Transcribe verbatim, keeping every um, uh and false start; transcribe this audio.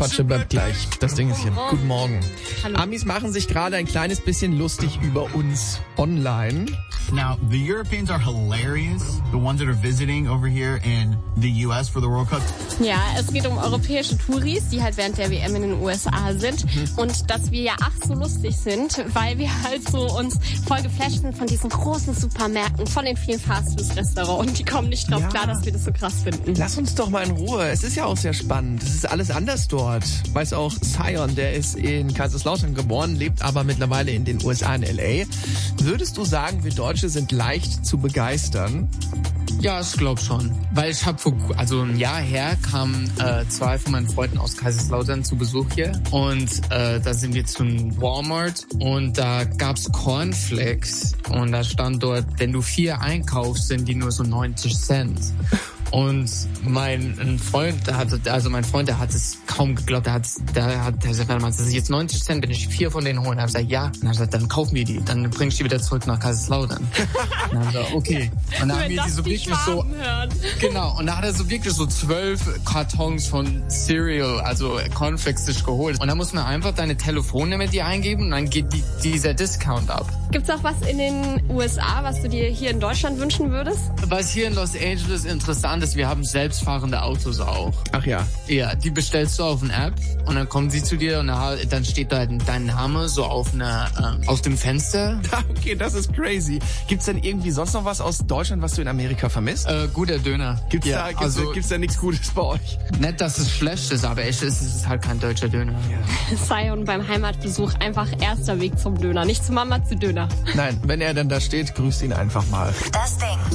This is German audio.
Quatsche bleibt gleich. Das Ding ist hier. Guten Morgen. Hallo. Amis machen sich gerade ein kleines bisschen lustig über uns online. Now, the Europeans are hilarious. The ones that are visiting over here in the U S for the World Cup. Ja, es geht um europäische Touris, die halt während der W M in den U S A sind. Und dass wir ja ach so lustig sind, weil wir halt so uns voll geflasht sind von diesen großen Supermärkten, von den vielen Fastfood-Restaurants. Und die kommen nicht drauf Ja. klar, dass wir das so krass finden. Lass uns doch mal in Ruhe. Es ist ja auch sehr spannend. Es ist alles anders dort. Weiß auch Zion, der ist in Kaiserslautern geboren, lebt aber mittlerweile in den U S A, in L A. Würdest du sagen, wir Deutsche sind leicht zu begeistern? Ja, ich glaube schon. Weil ich habe vor, also ein Jahr her kamen äh, zwei von meinen Freunden aus Kaiserslautern zu Besuch hier. Und äh, da sind wir zum Walmart und da gab's Cornflakes. Und da stand dort, wenn du vier einkaufst, sind die nur so neunzig Cent. Und mein ein Freund, der hatte, also mein Freund, der hat es kaum geglaubt, der hat, der hat, der sagt, warte mal, das ist jetzt neunzig Cent, wenn ich vier von denen hole. Dann habe ich gesagt, ja. Und dann habe ich gesagt, dann kaufen wir die, dann bring ich die wieder zurück nach Kaiserslautern. Und dann habe ich gesagt, okay. Und dann haben wir die so wirklich so, genau. Und da hat er so wirklich so zwölf Kartons von Cereal, also Cornflakes sich geholt. Und dann muss man einfach deine Telefonnummer die eingeben und dann geht die, dieser Discount ab. Gibt's auch was in den U S A, was du dir hier in Deutschland wünschen würdest? Was hier in Los Angeles interessant ist, wir haben selbstfahrende Autos auch. Ach ja. Ja, die bestellst du auf eine App und dann kommen sie zu dir und dann steht da dein Name so auf einer, äh, auf dem Fenster. Okay, das ist crazy. Gibt's denn irgendwie sonst noch was aus Deutschland, was du in Amerika vermisst? Äh, guter Döner. Gibt's ja, da, gibt's, also, da, gibt's da nichts Gutes bei euch? Nicht, dass es schlecht ist, aber echt ist es halt kein deutscher Döner. Ja. Zion beim Heimatbesuch einfach erster Weg zum Döner. Nicht zu Mama, zu Döner. Nein, wenn er dann da steht, grüßt ihn einfach mal. Das Ding.